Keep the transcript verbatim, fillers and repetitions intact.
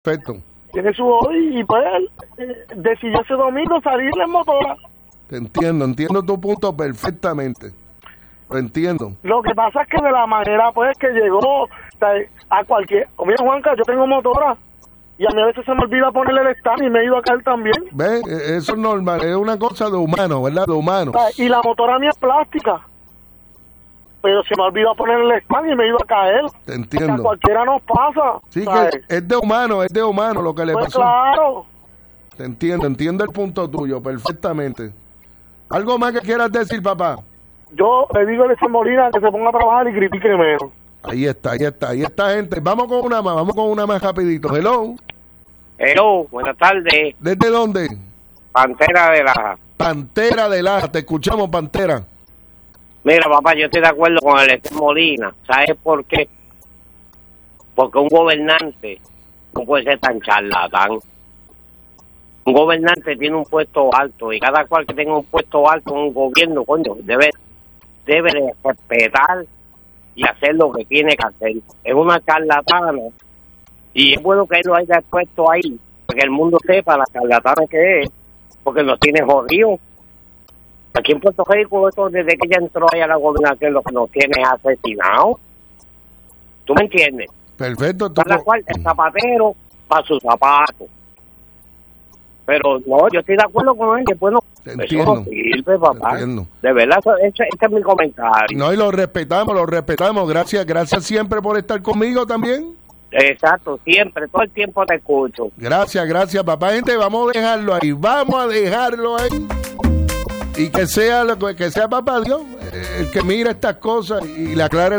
Perfecto. Tiene su hobby y pues eh, decidió ese domingo salirle en motora. Te entiendo, entiendo tu punto perfectamente. Lo entiendo. Lo que pasa es que de la manera pues que llegó, o sea, a cualquier... Mira, Juanca, yo tengo motora y a mí a veces se me olvida ponerle el stand y me he ido a caer también. ¿Ves? Eso es normal, es una cosa de humano, ¿verdad? De humano. O sea, y la motora mía es plástica. Pero se me olvidó ponerle el stand y me he ido a caer. Te entiendo. O sea, cualquiera nos pasa. Sí, ¿sabes? que es de humano, es de humano lo que le Pues pasó. claro. Te entiendo, entiendo el punto tuyo perfectamente. ¿Algo más que quieras decir, papá? Yo le digo a ese Molina que se ponga a trabajar y critique menos. Ahí está, ahí está, ahí está, gente. Vamos con una más, vamos con una más rapidito. Hello. Hello, buenas tardes. ¿Desde dónde? Pantera de Laja. Pantera de Laja, te escuchamos, Pantera. Mira, papá, yo estoy de acuerdo con el Esteban Molina. ¿Sabes por qué? Porque un gobernante no puede ser tan charlatán. Un gobernante tiene un puesto alto y cada cual que tenga un puesto alto en un gobierno, coño, debe, debe de respetar y hacer lo que tiene que hacer. Es una charlatana y es bueno que él lo haya puesto ahí, para que el mundo sepa la charlatana que es, porque nos tiene jodidos. Aquí en Puerto Rico, esto, desde que ella entró ahí a la gobernación, lo que nos tiene es asesinado. ¿Tú me entiendes? Perfecto. Para la cual el zapatero para sus zapatos. Pero no, yo estoy de acuerdo con él, que bueno, Te eso entiendo. no sirve, papá. Te entiendo. De verdad, eso, ese, ese es mi comentario. No, y lo respetamos, lo respetamos. Gracias, gracias siempre por estar conmigo también. Exacto, siempre, todo el tiempo te escucho. Gracias, gracias, papá. Gente, vamos a dejarlo ahí, vamos a dejarlo ahí. Y que sea lo que, que sea papá Dios, eh, el que mira estas cosas y le aclare la